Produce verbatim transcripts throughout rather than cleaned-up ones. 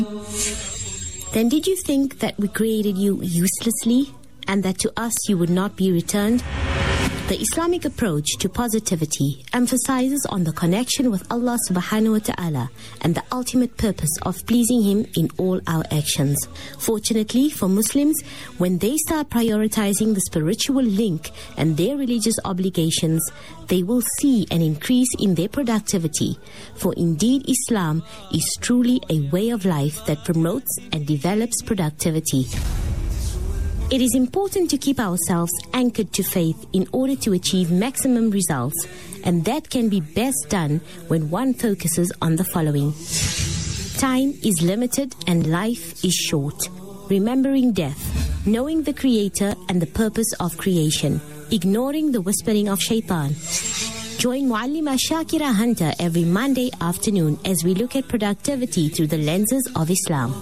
Then did you think that we created you uselessly and that to us you would not be returned? The Islamic approach to positivity emphasizes on the connection with Allah subhanahu wa ta'ala and the ultimate purpose of pleasing Him in all our actions. Fortunately for Muslims, when they start prioritizing the spiritual link and their religious obligations, they will see an increase in their productivity. For indeed, Islam is truly a way of life that promotes and develops productivity. It is important to keep ourselves anchored to faith in order to achieve maximum results, and that can be best done when one focuses on the following. Time is limited and life is short. Remembering death, knowing the Creator and the purpose of creation, ignoring the whispering of shaitan. Join Muallima Shakira Hunter every Monday afternoon as we look at productivity through the lenses of Islam.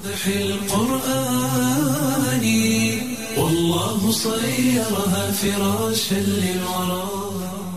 والله صيرها فراشا للورى.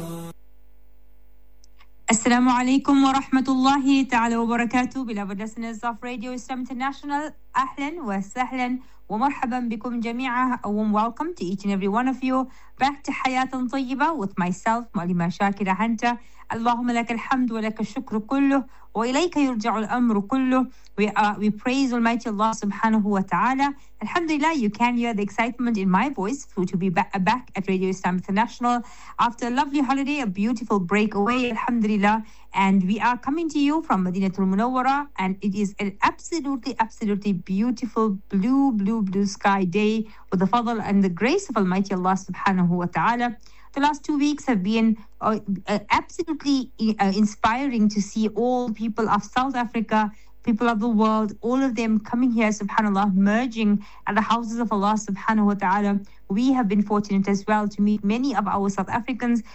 Assalamu alaikum wa rahmatullahi ta'ala wa barakatuh. Beloved listeners of Radio Islam International, ahlan wa sahlan wa marhaban bikum jami'a. A warm welcome to each and every one of you back to Hayatan Tayyiba with myself, Muallima Shakira Hunter. Allahumma laka alhamdu wa laka shukru kulluh wa ilayka yurja'u al-amru kulluh. We, uh, we praise Almighty Allah subhanahu wa ta'ala. Alhamdulillah, you can hear the excitement in my voice for to be ba- back at Radio Islam International after a lovely holiday, a beautiful break away, alhamdulillah. And we are coming to you from Madinatul Munawwara, and it is an absolutely, absolutely beautiful blue, blue, blue sky day with the fadl and the grace of Almighty Allah subhanahu wa ta'ala. The last two weeks have been uh, uh, absolutely uh, inspiring to see all people of South Africa, people of the world, all of them coming here, subhanAllah, merging at the houses of Allah subhanahu wa ta'ala. We have been fortunate as well to meet many of our South Africans